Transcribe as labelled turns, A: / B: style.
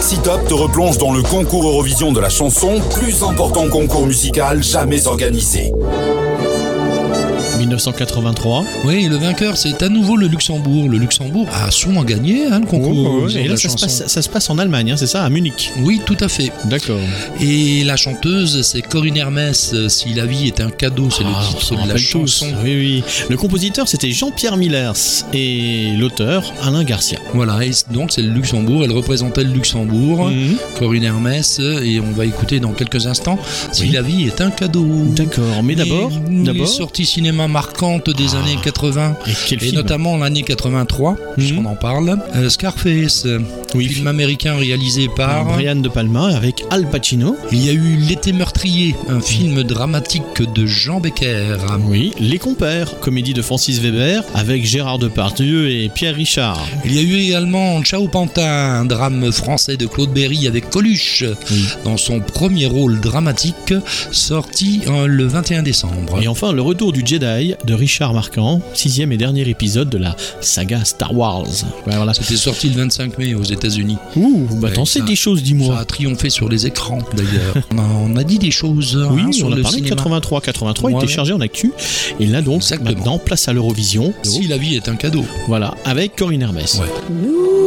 A: Maxi Top te replonge dans le concours Eurovision de la chanson, plus important concours musical jamais organisé.
B: 1983.
C: Oui, le vainqueur, c'est à nouveau le Luxembourg. Le Luxembourg a souvent gagné le concours.
B: Et là, ça se passe en Allemagne, c'est ça, à Munich.
C: Oui, tout à fait.
B: D'accord.
C: Et la chanteuse, c'est Corinne Hermès. Si la vie est un cadeau, c'est le titre de la chanson.
B: Oui. Le compositeur, c'était Jean-Pierre Millers et l'auteur, Alain Garcia.
C: Voilà, et donc c'est le Luxembourg. Elle représentait le Luxembourg, Corinne Hermès, et on va écouter dans quelques instants Si la vie est un cadeau.
B: D'accord, mais d'abord,
C: les sorties cinéma marquantes des années 80 et notamment l'année 83 puisqu'on en parle. Scarface, film américain réalisé par
B: Brian De Palma avec Al Pacino.
C: Il y a eu L'été meurtrier, un film dramatique de Jean Becker.
B: Oui, Les Compères, comédie de Francis Weber avec Gérard Depardieu et Pierre Richard.
C: Il y a eu également Ciao Pantin, un drame français de Claude Berry avec Coluche dans son premier rôle dramatique, sorti le 21 décembre.
B: Et enfin, Le Retour du Jedi de Richard Marquand, 6e et dernier épisode de la saga Star Wars.
C: Voilà. C'était sorti le 25 mai aux États-Unis.
B: T'en sais des choses, dis-moi.
C: Ça a triomphé sur les écrans d'ailleurs. on a dit des choses.
B: Oui,
C: sur
B: on a
C: le
B: parlé de
C: cinéma.
B: 83. 83 était chargé en actu. Et là donc, maintenant, place à l'Eurovision.
C: Si la vie est un cadeau.
B: Voilà, avec Corinne Hermès.
C: Ouais.